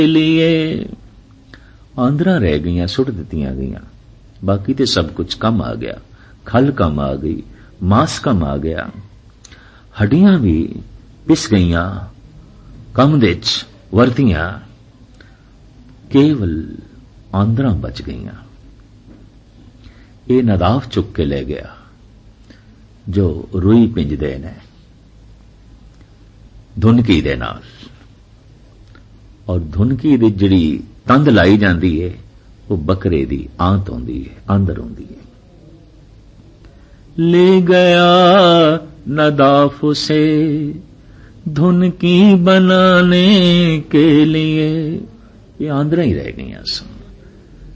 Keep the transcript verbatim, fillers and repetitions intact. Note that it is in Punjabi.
लिए ਆਂਦਰਾਂ ਰਹਿ ਗਈਆਂ, ਸੁੱਟ ਦਿੱਤੀਆਂ ਗਈਆਂ। ਬਾਕੀ ਤੇ ਸਭ ਕੁਝ ਕੰਮ ਆ ਗਿਆ। ਖਲ ਕੰਮ ਆ ਗਈ, ਮਾਸ ਕੰਮ ਆ ਗਿਆ, ਹੱਡੀਆਂ ਵੀ ਪਿਸ ਗਈਆਂ, ਕੰਮ ਦੇ ਚ ਵਰਤੀਆਂ, ਕੇਵਲ ਆਂਦਰਾਂ ਬਚ ਗਈਆਂ। ਇਹ ਨਦਾਫ ਚੁੱਕ ਕੇ ਲੈ ਗਿਆ ਜੋ ਰੂਈ ਪਿੰਜਦੇ ਨੇ ਧੁਨਕੀ ਦੇ ਨਾਲ, ਔਰ ਧੁਨਕੀ ਦੀ ਜਿਹੜੀ ਤੰਦ ਲਾਈ ਜਾਂਦੀ ਹੈ ਉਹ ਬੱਕਰੇ ਦੀ ਆਂਤ ਹੁੰਦੀ ਹੈ, ਅੰਦਰ ਹੁੰਦੀ ਹੈ। ले गया नदाफ उसे धुन की बनाने के लिए, ये आंदरा ही रह गई।